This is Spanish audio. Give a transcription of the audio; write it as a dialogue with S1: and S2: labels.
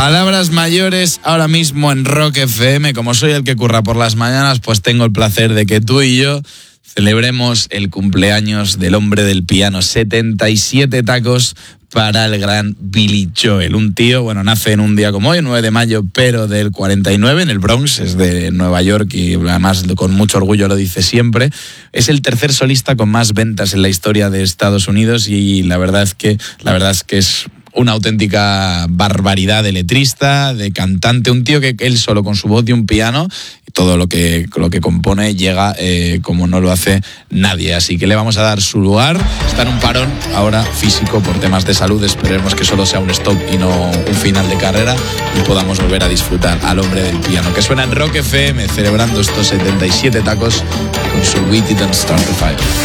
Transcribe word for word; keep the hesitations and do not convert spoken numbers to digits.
S1: Palabras mayores ahora mismo en Rock F M. Como soy el que curra por las mañanas, pues tengo el placer de que tú y yo celebremos el cumpleaños del hombre del piano. setenta y siete tacos para el gran Billy Joel. Un tío, bueno, nace en un día como hoy, nueve de mayo, pero del cuarenta y nueve, en el Bronx, es de Nueva York y además con mucho orgullo lo dice siempre. Es el tercer solista con más ventas en la historia de Estados Unidos y la verdad es que, la verdad es que es una auténtica barbaridad de letrista, de cantante, un tío que él solo con su voz y un piano, todo lo que, lo que compone llega eh, como no lo hace nadie. Así que le vamos a dar su lugar. Está en un parón ahora físico por temas de salud. Esperemos que solo sea un stop y no un final de carrera y podamos volver a disfrutar al hombre del piano, que suena en Rock F M celebrando estos setenta y siete tacos con su We Didn't Start the Fire.